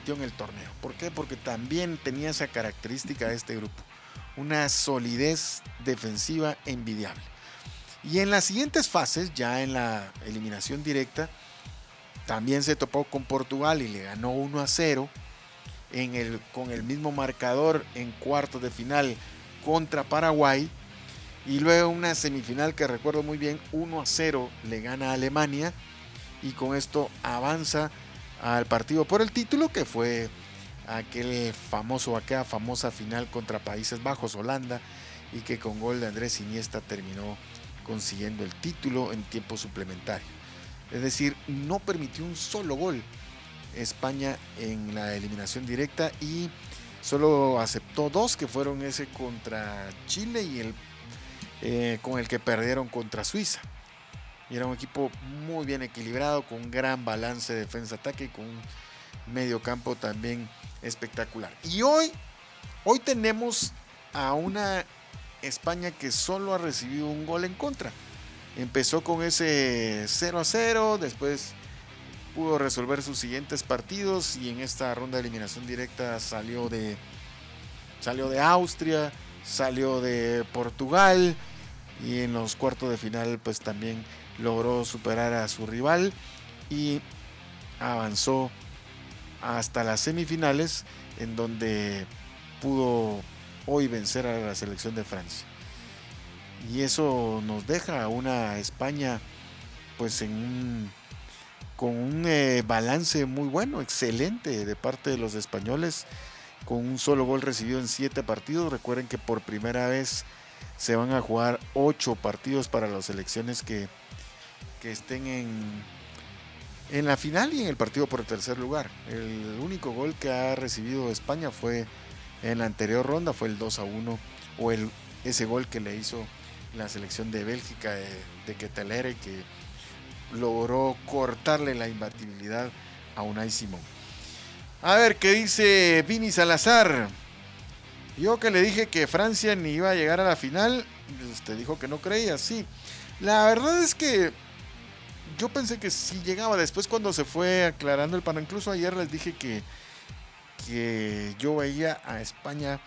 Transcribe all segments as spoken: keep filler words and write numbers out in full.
metió en el torneo. ¿Por qué? Porque también tenía esa característica de este grupo, una solidez defensiva envidiable. Y en las siguientes fases, ya en la eliminación directa, también se topó con Portugal y le ganó uno a cero en el, con el mismo marcador en cuartos de final contra Paraguay. Y luego una semifinal que recuerdo muy bien, uno a cero le gana a Alemania y con esto avanza al partido por el título, que fue aquel famoso, aquella famosa final contra Países Bajos, Holanda, y que con gol de Andrés Iniesta terminó consiguiendo el título en tiempo suplementario. Es decir, no permitió un solo gol España en la eliminación directa y solo aceptó dos, que fueron ese contra Chile y el eh, con el que perdieron contra Suiza. Y era un equipo muy bien equilibrado, con un gran balance de defensa-ataque y con un medio campo también espectacular. Y hoy, hoy tenemos a una España que solo ha recibido un gol en contra. Empezó con ese cero a cero, después pudo resolver sus siguientes partidos y en esta ronda de eliminación directa salió de, salió de Austria, salió de Portugal y en los cuartos de final pues también logró superar a su rival y avanzó hasta las semifinales, en donde pudo hoy vencer a la selección de Francia. Y eso nos deja a una España pues en un, con un eh, balance muy bueno, excelente de parte de los españoles, con un solo gol recibido en siete partidos. Recuerden que por primera vez se van a jugar ocho partidos para las selecciones que, que estén en, en la final y en el partido por el tercer lugar. El único gol que ha recibido España fue en la anterior ronda, fue el dos a uno, o el, ese gol que le hizo la selección de Bélgica de, de Ketelere, que logró cortarle la imbatibilidad a Unai Simón. A ver, ¿qué dice Vini Salazar? Yo que le dije que Francia ni iba a llegar a la final, usted dijo que no creía, sí. La verdad es que yo pensé que sí llegaba. Después, cuando se fue aclarando el panorama, incluso ayer les dije que, que yo veía a España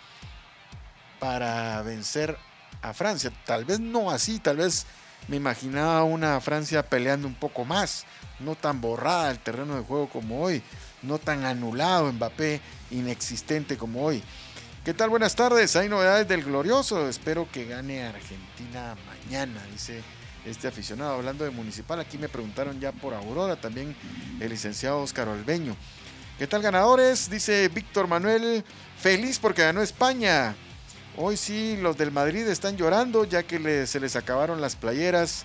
para vencer a Francia. Tal vez no así, tal vez me imaginaba una Francia peleando un poco más, no tan borrada el terreno de juego como hoy, no tan anulado, Mbappé inexistente como hoy. ¿Qué tal? Buenas tardes, hay novedades del glorioso, espero que gane Argentina mañana, dice este aficionado. Hablando de Municipal, aquí me preguntaron ya por Aurora, también el licenciado Óscar Olveño. ¿Qué tal, ganadores? Dice Víctor Manuel, feliz porque ganó España. Hoy sí, los del Madrid están llorando, ya que le, se les acabaron las playeras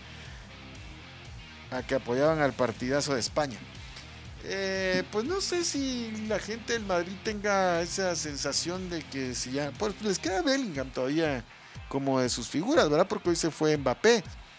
a que apoyaban al partidazo de España. Eh, pues no sé si la gente del Madrid tenga esa sensación de que si ya, pues les queda Bellingham todavía como de sus figuras, ¿verdad? Porque hoy se fue Mbappé.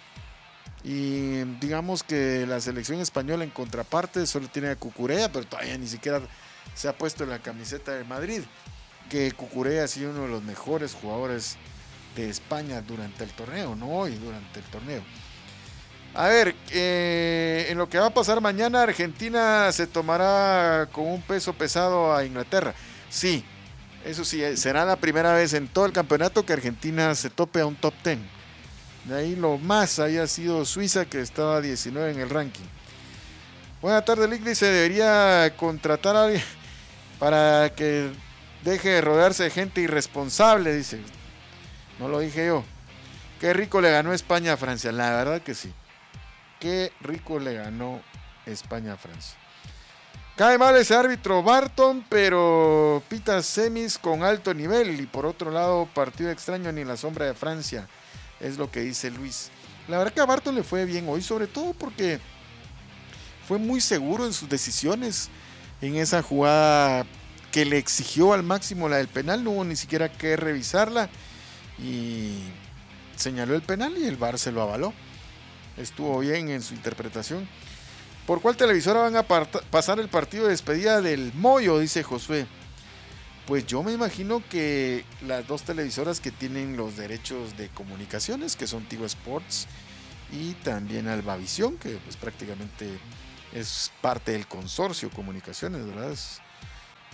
Y digamos que la selección española en contraparte solo tiene a Cucurella, pero todavía ni siquiera se ha puesto en la camiseta de Madrid. Que Cucurella ha sido uno de los mejores jugadores de España durante el torneo, no hoy, durante el torneo. A ver, eh, en lo que va a pasar mañana, Argentina se tomará con un peso pesado a Inglaterra. Sí, eso sí, será la primera vez en todo el campeonato que Argentina se tope a un top diez. De ahí lo más haya sido Suiza, que estaba diecinueve en el ranking. Buenas tardes, Lick. Dice, debería contratar a alguien para que deje de rodearse de gente irresponsable, dice. No lo dije yo. Qué rico le ganó España a Francia, la verdad que sí. Qué rico le ganó España a Francia. Cae mal ese árbitro Barton, pero pita semis con alto nivel. Y por otro lado, partido extraño ni la sombra de Francia. Es lo que dice Luis. La verdad que a Barton le fue bien hoy, sobre todo porque fue muy seguro en sus decisiones. En esa jugada que le exigió al máximo la del penal, no hubo ni siquiera que revisarla. Y señaló el penal y el V A R se lo avaló. Estuvo bien en su interpretación. ¿Por cuál televisora van a part- pasar el partido de despedida del Moyo? Dice Josué. Pues yo me imagino que las dos televisoras que tienen los derechos de comunicaciones, que son Tigo Sports y también Albavisión, que pues prácticamente es parte del consorcio Comunicaciones, ¿verdad? Es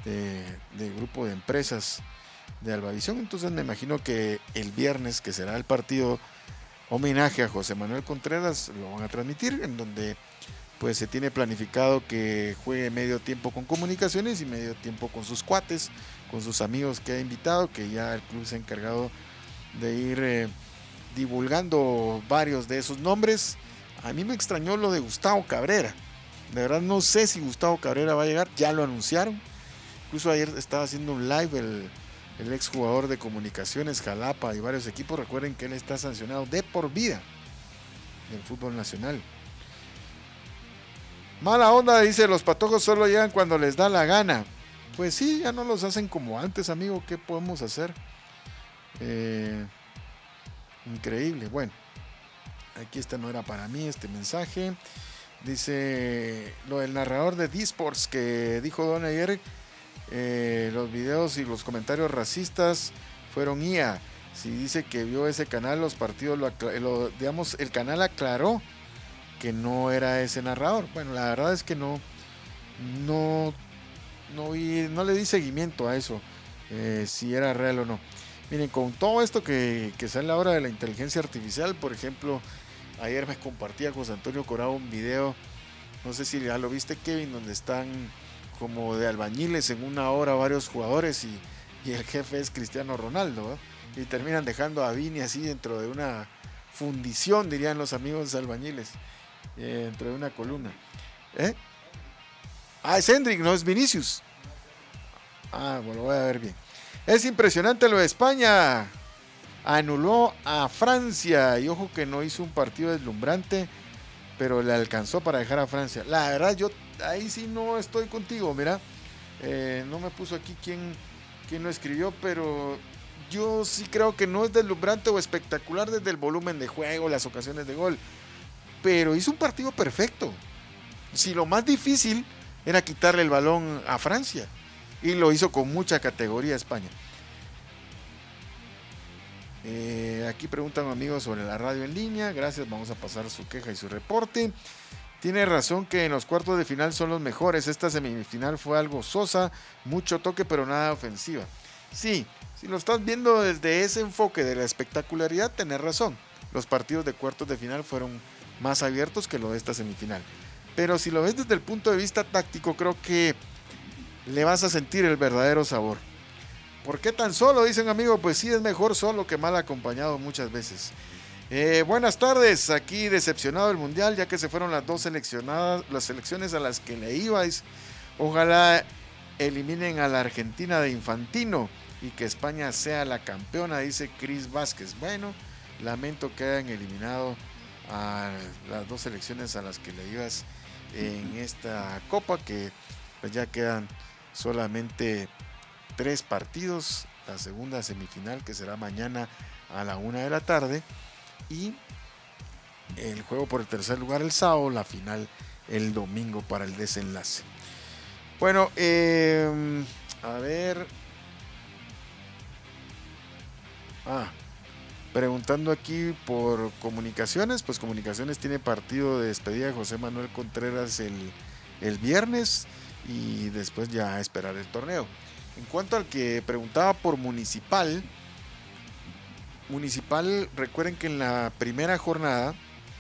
de, de grupo de empresas de Albavisión. Entonces me imagino que el viernes, que será el partido homenaje a José Manuel Contreras, lo van a transmitir, en donde pues se tiene planificado que juegue medio tiempo con Comunicaciones y medio tiempo con sus cuates, con sus amigos que ha invitado, que ya el club se ha encargado de ir eh, divulgando varios de esos nombres. A mí me extrañó lo de Gustavo Cabrera. De verdad no sé si Gustavo Cabrera va a llegar, ya lo anunciaron. Incluso ayer estaba haciendo un live el, el exjugador de Comunicaciones, Jalapa y varios equipos. Recuerden que él está sancionado de por vida del fútbol nacional. Mala onda, dice, los patojos solo llegan cuando les da la gana. Pues sí, ya no los hacen como antes, amigo. ¿Qué podemos hacer? Eh, increíble. Bueno, aquí este no era para mí, este mensaje. Dice lo del narrador de D-Sports que dijo Don ayer. Eh, los videos y los comentarios racistas fueron I A. Si dice que vio ese canal, los partidos, lo, lo digamos, el canal aclaró que no era ese narrador. Bueno, la verdad es que no, no, no, vi, no le di seguimiento a eso, eh, si era real o no. Miren, con todo esto que, que sale ahora de la inteligencia artificial, por ejemplo, ayer me compartía José Antonio Corao un video, no sé si ya lo viste, Kevin, donde están como de albañiles en una hora varios jugadores y, y el jefe es Cristiano Ronaldo, ¿eh? Y terminan dejando a Vini así dentro de una fundición, dirían los amigos albañiles. Eh, dentro de una columna. ¿Eh? Ah, es Hendrik, no es Vinicius. Ah, bueno, lo voy a ver bien. Es impresionante lo de España. Anuló a Francia. Y ojo que no hizo un partido deslumbrante, pero le alcanzó para dejar a Francia. La verdad, yo ahí sí no estoy contigo. Mira, eh, no me puso aquí quién, quién lo escribió, pero yo sí creo que no es deslumbrante o espectacular desde el volumen de juego, las ocasiones de gol. Pero hizo un partido perfecto. Si lo más difícil era quitarle el balón a Francia, y lo hizo con mucha categoría España. Eh, aquí preguntan amigos sobre la radio en línea. Gracias, vamos a pasar su queja y su reporte. Tiene razón que en los cuartos de final son los mejores. Esta semifinal fue algo sosa, mucho toque pero nada ofensiva. Sí, si lo estás viendo desde ese enfoque de la espectacularidad, tenés razón. Los partidos de cuartos de final fueron más abiertos que lo de esta semifinal. Pero si lo ves desde el punto de vista táctico, creo que le vas a sentir el verdadero sabor. ¿Por qué tan solo? Dicen amigos, pues sí, es mejor solo que mal acompañado muchas veces. Eh, buenas tardes, aquí decepcionado el mundial, ya que se fueron las dos seleccionadas, las selecciones a las que le ibais. Ojalá eliminen a la Argentina de Infantino y que España sea la campeona, dice Cris Vázquez. Bueno, lamento que hayan eliminado a las dos selecciones a las que le ibas en esta copa, que pues ya quedan solamente tres partidos, la segunda semifinal que será mañana a la una de la tarde y el juego por el tercer lugar el sábado, la final el domingo para el desenlace. Bueno, eh, a ver, ah preguntando aquí por Comunicaciones, pues Comunicaciones tiene partido de despedida de José Manuel Contreras el, el viernes y después ya esperar el torneo. En cuanto al que preguntaba por Municipal, Municipal, recuerden que en la primera jornada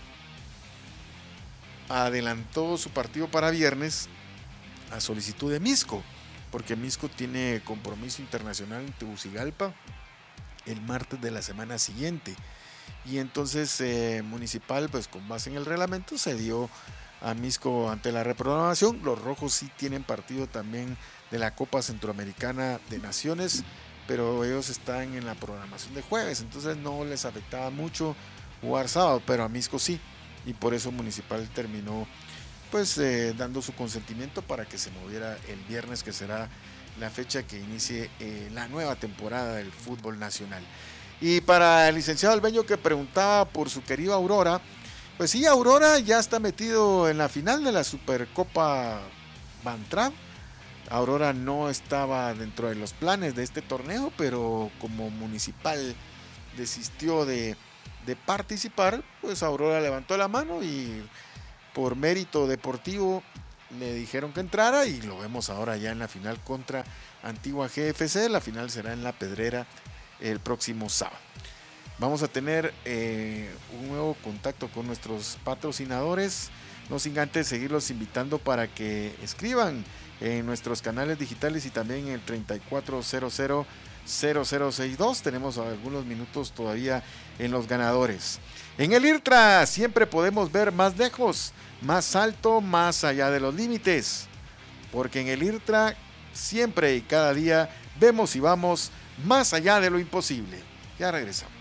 adelantó su partido para viernes a solicitud de Misco, porque Misco tiene compromiso internacional en Tegucigalpa el martes de la semana siguiente y entonces eh, Municipal, pues con base en el reglamento, se dio a Misco ante la reprogramación. Los rojos sí tienen partido también de la Copa Centroamericana de Naciones, pero ellos están en la programación de jueves, entonces no les afectaba mucho jugar sábado, pero a Misco sí, y por eso Municipal terminó pues eh, dando su consentimiento para que se moviera el viernes, que será la fecha que inicie eh, la nueva temporada del fútbol nacional. Y para el licenciado Albeño, que preguntaba por su querido Aurora, pues sí, Aurora ya está metido en la final de la Supercopa Bantrap. Aurora no estaba dentro de los planes de este torneo, pero como Municipal desistió de, de participar, pues Aurora levantó la mano y por mérito deportivo le dijeron que entrara y lo vemos ahora ya en la final contra Antigua G F C. La final será en La Pedrera el próximo sábado. Vamos a tener eh, un nuevo contacto con nuestros patrocinadores, no sin antes seguirlos invitando para que escriban en nuestros canales digitales y también en el treinta y cuatro cero cero cero cero sesenta y dos. Tenemos algunos minutos todavía en los ganadores. En el IRTRA siempre podemos ver más lejos, más alto, más allá de los límites, porque en el IRTRA siempre y cada día vemos y vamos más allá de lo imposible. Ya regresamos.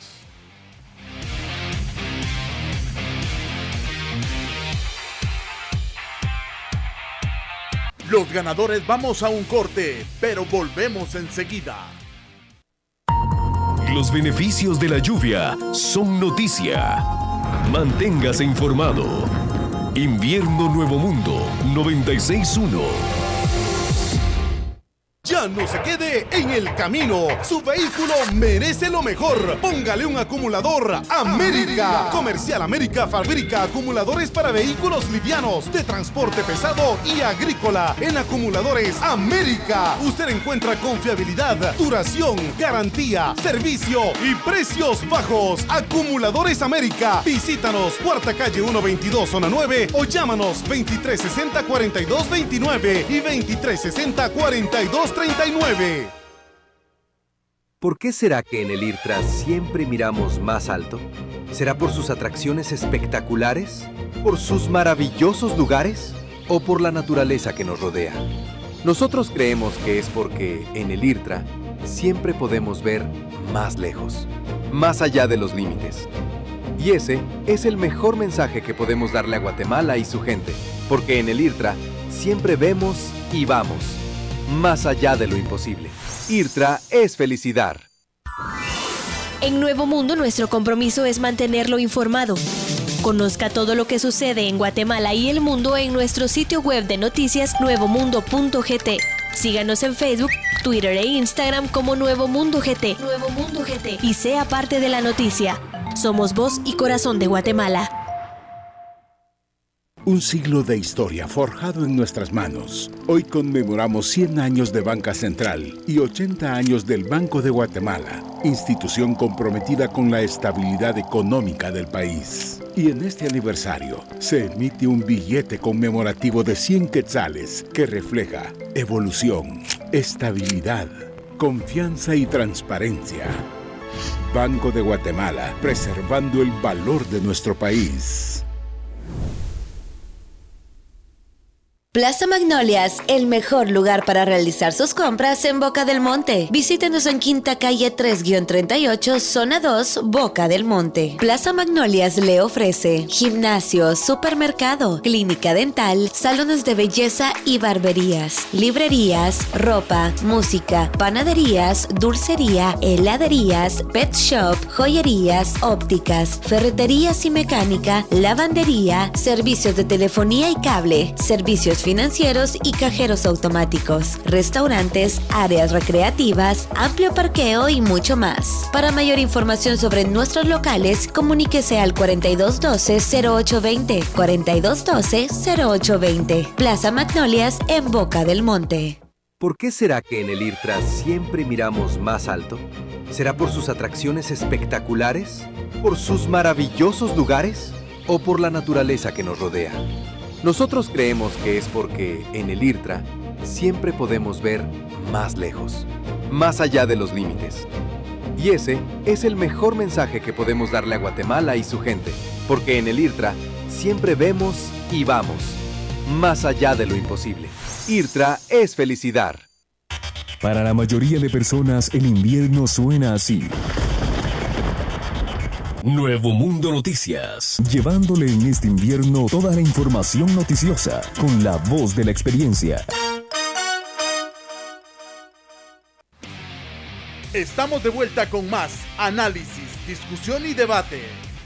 Los ganadores vamos a un corte, pero volvemos enseguida. Los beneficios de la lluvia son noticia. Manténgase informado. Invierno Nuevo Mundo noventa y seis punto uno. Ya no se quede en el camino. Su vehículo merece lo mejor. Póngale un acumulador América. Comercial América fabrica acumuladores para vehículos livianos, de transporte pesado y agrícola. En Acumuladores América usted encuentra confiabilidad, duración, garantía, servicio y precios bajos. Acumuladores América. Visítanos, Cuarta Calle ciento veintidós, Zona nueve, o llámanos veintitrés sesenta, cuarenta y dos veintinueve y veintitrés sesenta, cuarenta y dos treinta y nueve. ¿Por qué será que en el IRTRA siempre miramos más alto? ¿Será por sus atracciones espectaculares? ¿Por sus maravillosos lugares? ¿O por la naturaleza que nos rodea? Nosotros creemos que es porque en el IRTRA siempre podemos ver más lejos, más allá de los límites. Y ese es el mejor mensaje que podemos darle a Guatemala y su gente, porque en el IRTRA siempre vemos y vamos más allá de lo imposible. IRTRA es felicidad. En Nuevo Mundo, nuestro compromiso es mantenerlo informado. Conozca todo lo que sucede en Guatemala y el mundo en nuestro sitio web de noticias nuevo mundo punto g t. Síganos en Facebook, Twitter e Instagram como Nuevo Mundo G T. Nuevo Mundo G T. Y sea parte de la noticia. Somos voz y corazón de Guatemala. Un siglo de historia forjado en nuestras manos. Hoy conmemoramos cien años de Banca Central y ochenta años del Banco de Guatemala, institución comprometida con la estabilidad económica del país. Y en este aniversario se emite un billete conmemorativo de cien quetzales que refleja evolución, estabilidad, confianza y transparencia. Banco de Guatemala, preservando el valor de nuestro país. Plaza Magnolias, el mejor lugar para realizar sus compras en Boca del Monte. Visítenos en Quinta Calle tres guión treinta y ocho, Zona dos, Boca del Monte. Plaza Magnolias le ofrece gimnasio, supermercado, clínica dental, salones de belleza y barberías, librerías, ropa, música, panaderías, dulcería, heladerías, pet shop, joyerías, ópticas, ferreterías y mecánica, lavandería, servicios de telefonía y cable, servicios financieros y cajeros automáticos, restaurantes, áreas recreativas, amplio parqueo y mucho más. Para mayor información sobre nuestros locales, comuníquese al cuarenta y dos doce, cero ocho veinte, cuarenta y dos doce, cero ocho veinte. Plaza Magnolias en Boca del Monte. ¿Por qué será que en el IRTRA siempre miramos más alto? ¿Será por sus atracciones espectaculares? ¿Por sus maravillosos lugares? ¿O por la naturaleza que nos rodea? Nosotros creemos que es porque en el IRTRA siempre podemos ver más lejos, más allá de los límites. Y ese es el mejor mensaje que podemos darle a Guatemala y su gente, porque en el IRTRA siempre vemos y vamos más allá de lo imposible. IRTRA es felicidad. Para la mayoría de personas, el invierno suena así. Nuevo Mundo Noticias, llevándole en este invierno toda la información noticiosa con la voz de la experiencia. Estamos de vuelta con más análisis, discusión y debate.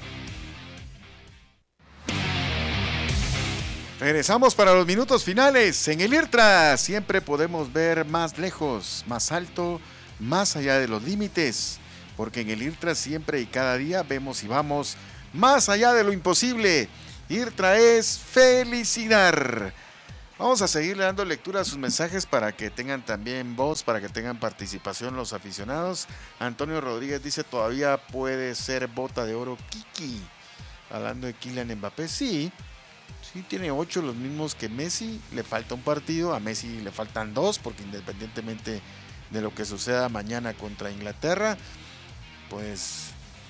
Regresamos para los minutos finales. En el IRTRA siempre podemos ver más lejos, más alto, más allá de los límites. Porque en el IRTRA siempre y cada día vemos y vamos más allá de lo imposible. IRTRA es felicidad. Vamos a seguirle dando lectura a sus mensajes para que tengan también voz, para que tengan participación los aficionados. Antonio Rodríguez dice, todavía puede ser bota de oro Kiki. Hablando de Kylian Mbappé, sí, sí tiene ocho, los mismos que Messi. Le falta un partido, a Messi le faltan dos, porque independientemente de lo que suceda mañana contra Inglaterra, pues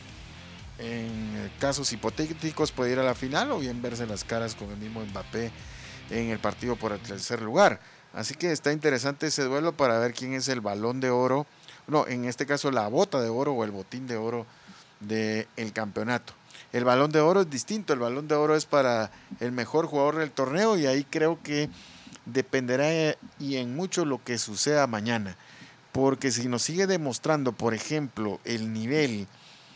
en casos hipotéticos puede ir a la final o bien verse las caras con el mismo Mbappé en el partido por el tercer lugar. Así que está interesante ese duelo para ver quién es el balón de oro, no, en este caso la bota de oro o el botín de oro del campeonato. El balón de oro es distinto, el balón de oro es para el mejor jugador del torneo y ahí creo que dependerá y en mucho lo que suceda mañana, porque si nos sigue demostrando, por ejemplo, el nivel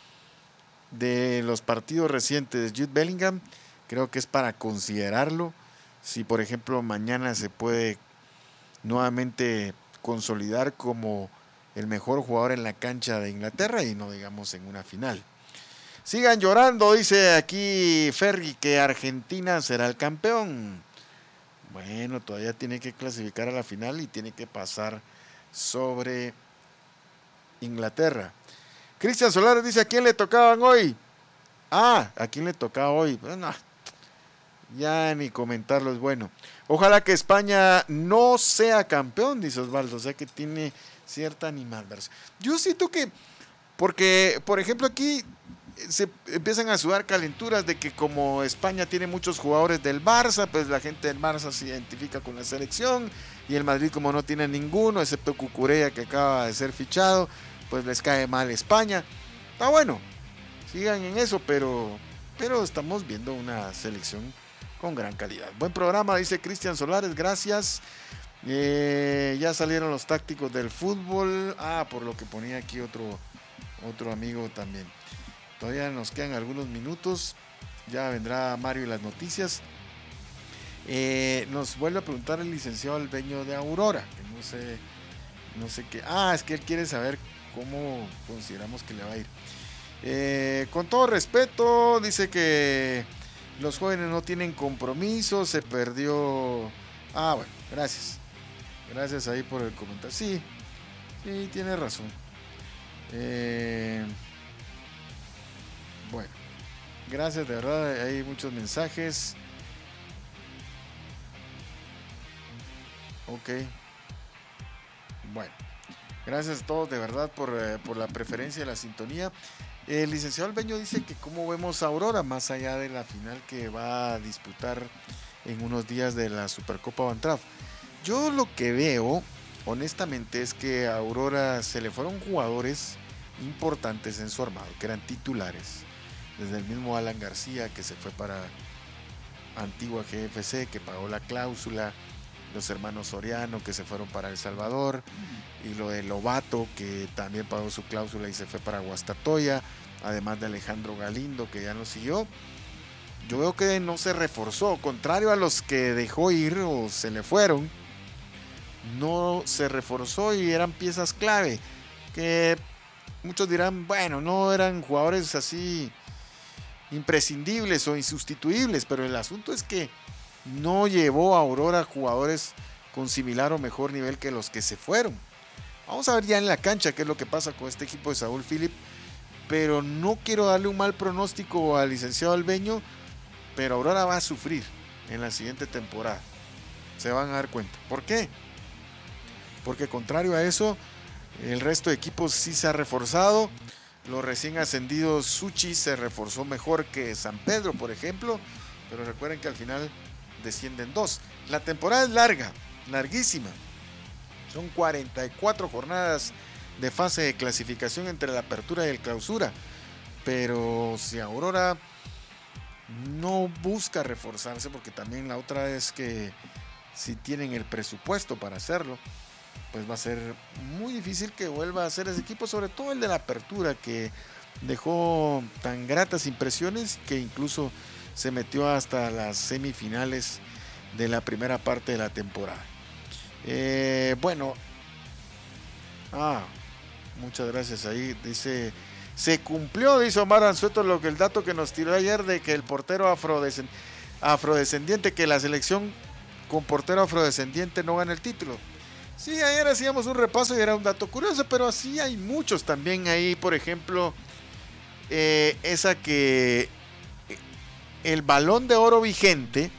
de los partidos recientes de Jude Bellingham, creo que es para considerarlo. Si por ejemplo mañana se puede nuevamente consolidar como el mejor jugador en la cancha de Inglaterra y no digamos en una final. Sigan llorando, dice aquí Ferry, que Argentina será el campeón. Bueno, todavía tiene que clasificar a la final y tiene que pasar sobre Inglaterra. Cristian Solares dice, ¿a quién le tocaban hoy? Ah, ¿a quién le tocaba hoy? Bueno, ya ni comentarlo es bueno. Ojalá que España no sea campeón, dice Osvaldo, o sea que tiene cierta animadversión. Yo siento que, porque, por ejemplo, aquí se empiezan a sudar calenturas de que como España tiene muchos jugadores del Barça, pues la gente del Barça se identifica con la selección, y el Madrid como no tiene ninguno, excepto Cucurella que acaba de ser fichado, pues les cae mal España. Está bueno, sigan en eso, pero, pero estamos viendo una selección con gran calidad. Buen programa, dice Cristian Solares, gracias. Eh, ya salieron los tácticos del fútbol. Ah, por lo que ponía aquí otro, otro amigo también. Todavía nos quedan algunos minutos. Ya vendrá Mario y las noticias. Eh, nos vuelve a preguntar el licenciado Albeño de Aurora, que no sé, no sé qué. Ah, es que él quiere saber cómo consideramos que le va a ir. Eh, con todo respeto, dice que los jóvenes no tienen compromiso, se perdió. Ah, bueno, gracias. Gracias ahí por el comentario. Sí, sí, tiene razón. Eh, bueno, gracias, de verdad, hay muchos mensajes. Ok. Bueno, gracias a todos de verdad por, eh, por la preferencia y la sintonía. El licenciado Albeño dice que cómo vemos a Aurora más allá de la final que va a disputar en unos días de la Supercopa Bantraf. Yo lo que veo, honestamente, es que a Aurora se le fueron jugadores importantes en su armado, que eran titulares. Desde el mismo Alan García, que se fue para Antigua G F C, que pagó la cláusula. Los hermanos Soriano, que se fueron para El Salvador. Y lo de Lobato, que también pagó su cláusula y se fue para Guastatoya. Además de Alejandro Galindo, que ya no siguió. Yo veo que no se reforzó, contrario a los que dejó ir o se le fueron. No se reforzó y eran piezas clave. Que muchos dirán, bueno, no eran jugadores así imprescindibles o insustituibles, pero el asunto es que no llevó a Aurora jugadores con similar o mejor nivel que los que se fueron. Vamos a ver ya en la cancha qué es lo que pasa con este equipo de Saúl Philip, pero no quiero darle un mal pronóstico al licenciado Albeño, pero Aurora va a sufrir en la siguiente temporada. Se van a dar cuenta. ¿Por qué? Porque contrario a eso, el resto de equipos sí se ha reforzado. Los recién ascendidos Suchi se reforzó mejor que San Pedro, por ejemplo, pero recuerden que al final descienden dos. La temporada es larga, larguísima. Son cuarenta y cuatro jornadas de fase de clasificación entre la apertura y el clausura. Pero si Aurora no busca reforzarse, porque también la otra es que si tienen el presupuesto para hacerlo, pues va a ser muy difícil que vuelva a ser ese equipo, sobre todo el de la apertura, que dejó tan gratas impresiones que incluso se metió hasta las semifinales de la primera parte de la temporada. Eh, bueno, ah, muchas gracias ahí. Dice, se cumplió, dice Omar Anzueto, lo que el dato que nos tiró ayer de que el portero afrodescendiente, afrodescendiente que la selección con portero afrodescendiente no gana el título. Sí, ayer hacíamos un repaso y era un dato curioso, pero así hay muchos también ahí. Por ejemplo, eh, esa que el Balón de Oro vigente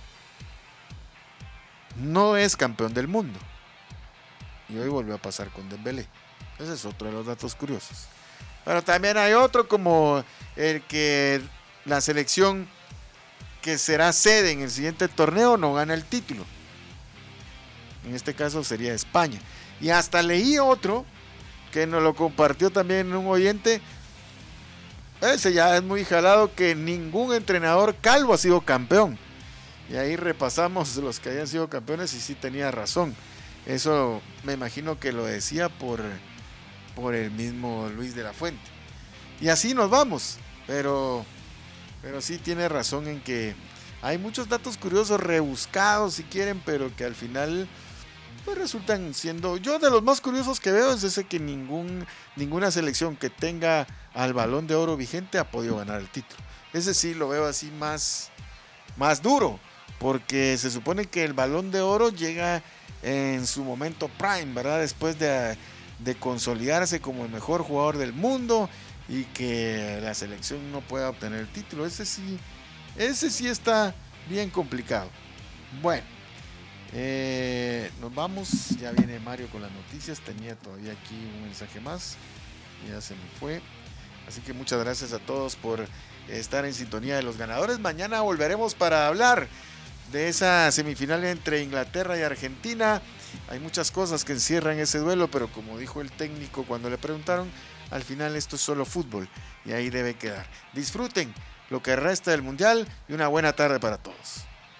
no es campeón del mundo. Y hoy volvió a pasar con Dembélé. Ese es otro de los datos curiosos. Pero también hay otro como el que la selección que será sede en el siguiente torneo no gana el título. En este caso sería España. Y hasta leí otro que nos lo compartió también un oyente. Ese ya es muy jalado, que ningún entrenador calvo ha sido campeón. Y ahí repasamos los que hayan sido campeones y sí tenía razón. Eso me imagino que lo decía por, por el mismo Luis de la Fuente. Y así nos vamos. Pero, pero sí tiene razón en que hay muchos datos curiosos, rebuscados si quieren, pero que al final pues resultan siendo... Yo de los más curiosos que veo es ese que ningún, ninguna selección que tenga al Balón de Oro vigente ha podido ganar el título. Ese sí lo veo así más, más duro, porque se supone que el Balón de Oro llega en su momento prime, ¿verdad? Después de, de consolidarse como el mejor jugador del mundo y que la selección no pueda obtener el título. Ese sí, ese sí está bien complicado. Bueno, eh, nos vamos. Ya viene Mario con las noticias. Tenía todavía aquí un mensaje más, ya se me fue. Así que muchas gracias a todos por estar en sintonía de los ganadores. Mañana volveremos para hablar de esa semifinal entre Inglaterra y Argentina. Hay muchas cosas que encierran ese duelo, pero como dijo el técnico cuando le preguntaron, al final esto es solo fútbol y ahí debe quedar. Disfruten lo que resta del mundial y una buena tarde para todos.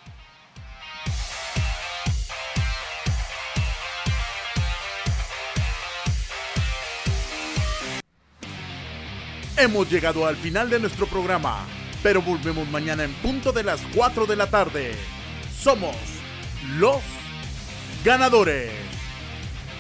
Hemos llegado al final de nuestro programa, pero volvemos mañana en punto de las cuatro de la tarde. Somos los ganadores.